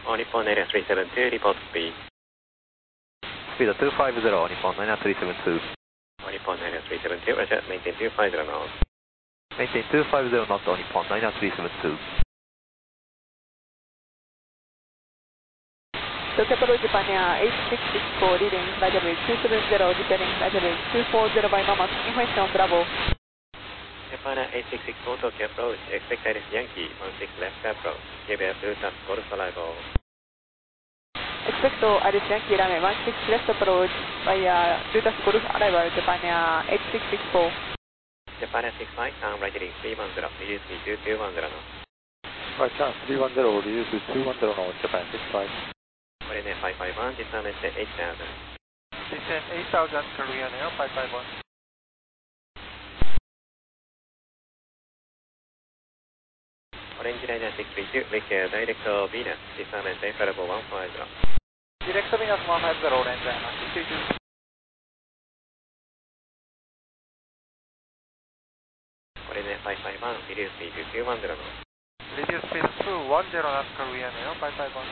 All Nippon area 372, report speed. Speed 250, Nippon area 372. All Nippon area 372, roger, maintain 250 knots. Maintain 250 knots, Nippon area 372. Tokyo Approach Japan Air 8664, leading flight average 270, descending flight average 240 by Mama, information Bravo. Japan 8664, Tokyo approach, expect Iris Yankee, 16 left approach, give air blue task, Golf arrival. Expect Iris Yankee, runway 16 left approach, via blue task, Golf arrival, Japan 8664. Japan 65, turn right heading 310, reduce speed to 210 knots. Right turn 310, reduce to 210 knots, Japan 65. Korean 551, descend at 8000. Descend 8000, Korean Air 551. Orange Liner 632, make a direct Venus, descend at favorable 150. Direct Venus 150, Orange Liner 632. Korean 551, reduce speed to 210 knots. Reduce speed to 210 knots, Korean Air 551.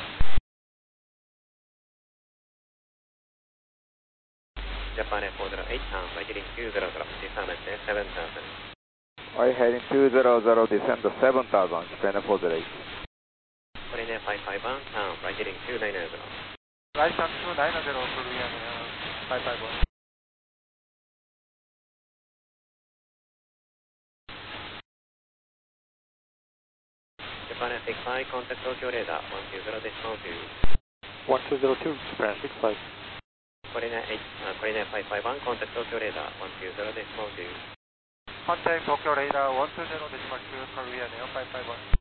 Japan 408, turn right heading 200, descend at 7000. Right heading 200, descend to 7000, Japan 408. Korean 551, turn right heading 290. Right turn 290, Korean Air 551. Japan 65, contact Tokyo radar 120.2. 1202, Japan 65. Korean 551, contact Tokyo radar 120.2. Contact Tokyo radar 120.2, Korean Air 551.